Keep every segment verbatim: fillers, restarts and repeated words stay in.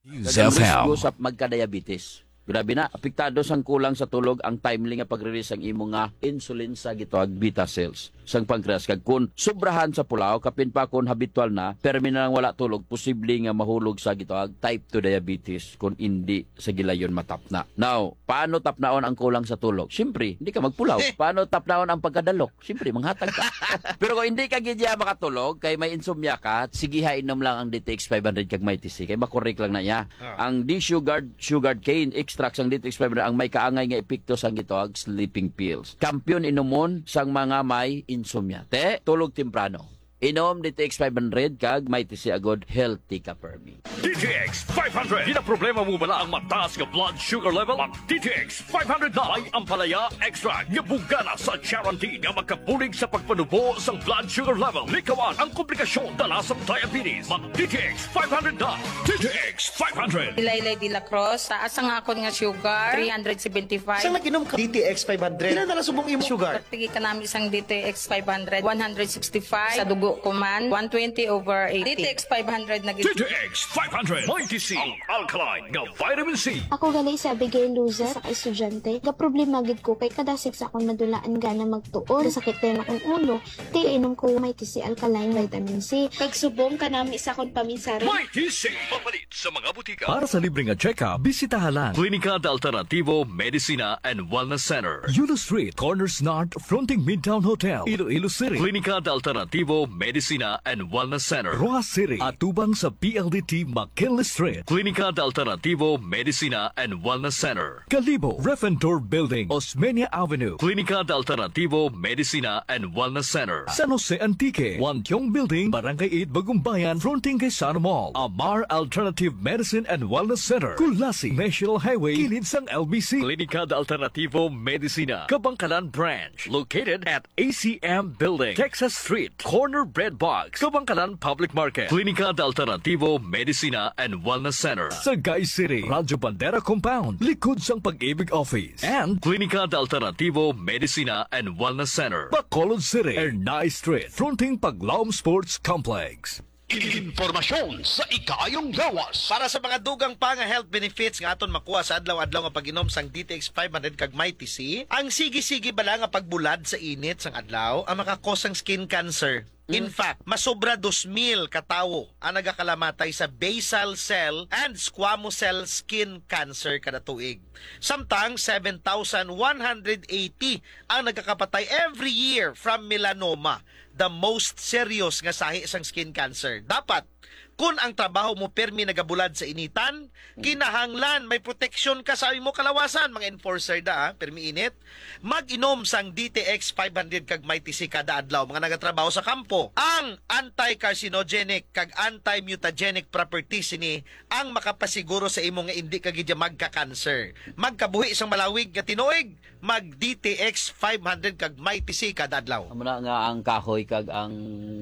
Kagang risgo sa magka-diabetes. Grabe na, apektado sang kulang sa tulog ang timely nga pag-release ang imo nga insulin sa gitawag beta cells sang pancreas. Kag kun sobrahan sa pulaw, kapin pa kun habitual na, permi na lang wala tulog, posible nga mahulog sa gitawag type two diabetes kung hindi sa gilayon matapna. Now, paano tapnaon ang kulang sa tulog? Siyempre, hindi ka magpulaw. Paano tapnaon ang pagkadalok? Siyempre, manghatag ka. Pero kung hindi ka gidya makatulog, kay may insomnia ka, sige ha, inom lang ang D T X five hundred kag may T C. Kay makorek lang na niya. Ang D-sugared sugared cane extract sang D T X five hundred ang may kaangay nga epekto sang gitawag sleeping pills. Kampiyon inumon sang mga may insomnia. Te, tulog temprano. Inom D T X five hundred kag may T C agod healthy ka permi. D T X five hundred. Di na problema mo bala ang mataas nga blood sugar level? Mag D T X five hundred na ay ang palaya extra nga bugana sa Charantin nga magkabulig sa pagpanubo sa blood sugar level. Likawan ang komplikasyon dala sa diabetes. Mag D T X five hundred na. D T X five hundred. Ilaylay de la Cruz, taas ang akon nga sugar, three seventy-five. Saan nag-inom ka? D T X five hundred. Kailan na subong imo sugar? Pagtigi ka namin isang D T X five hundred, one sixty-five. Sa dugo ko man, one twenty over eighty. D T X five hundred na D T X five hundred. May T C. Ang alkaline nga vitamin C. Ako gali sa Abigail Luza sa estudyante. Ga problema gid ko kay kadasig sa akong madulaan gana magtuon. Sakit din akong ulo. Di inom ko may T C alkaline vitamin C. Kag subong ka nami sa akong paminsari. May T C. Papalit sa mga butika. Para sa libreng check-up, bisitahan Klinika de Alternativo Medicina and Wellness Center. Yulo Street, Corners North, fronting Midtown Hotel, Iloilo City. Klinika de Alternativo Medicina and Wellness Center. Roa City, atubang sa P L D T McKinley Street. Klinika de Alternativo Medicina and Wellness Center. Kalibo, Refentor Building, Osmeña Avenue. Klinika de Alternativo Medicina and Wellness Center. San Jose Antique, Wantiong Building, Barangay eight, Bagumbayan, fronting kay Sana Mall. Amar Alternative Medicine and Wellness Center. Kulasi, National Highway, kilid sang L B C. Klinika de Alternativo Medicina, Kabangkalan Branch, located at A C M Building, Texas Street, Corner Bread Box, Kabangkalan Public Market. Klinika de Alternativo Medicina and Wellness Center. Sagay City, Radyo Bandera Compound, likod sang Pag-ibig Office. And Klinika de Alternativo Medicina and Wellness Center. Bacolod City, Ernay Street, fronting Paglaom Sports Complex. Impormasyon sa ikayong lawas. Para sa mga dugang pa nga health benefits nga aton makuha sa adlaw-adlaw nga pag-inom sang D T X five hundred kag may T C, ang sige-sige bala nga pagbulad sa init sang adlaw ang makakos sang skin cancer. In fact, masobra two mil katawo ang nagakalamatay sa basal cell and squamous cell skin cancer kada tuig. Samtang seven thousand one hundred eighty ang nagkakapatay every year from melanoma, the most serious nga sahi sang skin cancer. Dapat kung ang trabaho mo permi nagabulad sa initan, kinahanglan may protection ka sa imo kalawasan, mga enforcer da, ha? Permi init. Mag-inom sang D T X five hundred kag may T C kada adlaw, mga nagatrabaho sa kampo. Ang anti-carcinogenic kag anti-mutagenic properties ini ang makapasiguro sa imo nga hindi ka gidya magka-cancer. Magkabuhi isang malawig nga tinuig, mag D T X five hundred kag may T C kada adlaw. Amo na nga ang kahoy kag ang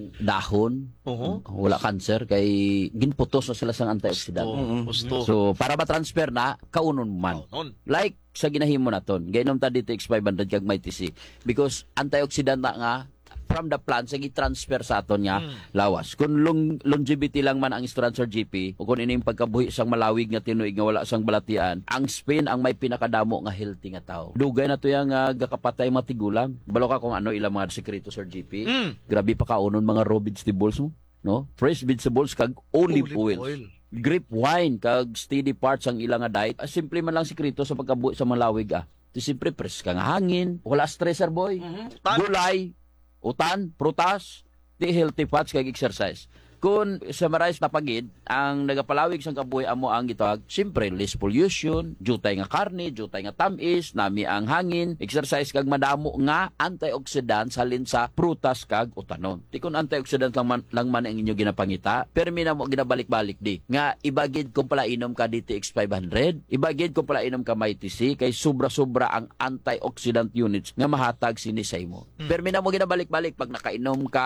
dahon. Uh-huh. Wala cancer kay ginputos na sila sang antioxidant. Gusto. So para ma-transfer na kaunon man. Kaunon. Like sa ginahimo naton, gainom ta D T X five hundred kag may T C because antioxidant na nga from the plant sa gi-transfer sa aton nga mm. lawas. Kung long, longevity lang man ang Strancer G P o kung ining pagkabuhi sang malawig nga tinuig nga wala sang balatian, ang Spain ang may pinakadamo nga healthy nga tao. Dugay na to yang uh, gakapatay matigulang. Balo ka kung ano ilang mga sekreto Sir G P. Mm. Grabe pa kaunon mga raw vegetables mo, no? Fresh vegetables kag olive, olive oil. oil. Grape wine kag steady parts ang ilang nga diet. Ah, simple man lang sekreto sa pagkabuhi sa malawig ah. Di simple press ka nga hangin, wala stressor boy. Mm-hmm. Gulay, utan, prutas, di healthy fats kag exercise. Kung summarize na pagid, ang nagapalawig sang kabuhi amo ang gitawag, siyempre less pollution, jutay nga karne, jutay nga tamis, nami ang hangin, exercise kag madamo nga antioxidants halin sa prutas kag utanon. Di kun antioxidant lang man, lang man ang inyo ginapangita, pero mina mo ginabalik-balik di. Nga ibagid kung pala inom ka D T X five hundred, ibagid kung pala inom ka may T C, kay sobra-sobra ang antioxidant units nga mahatag sini sa imo. Hmm. Pero mina mo ginabalik-balik pag nakainom ka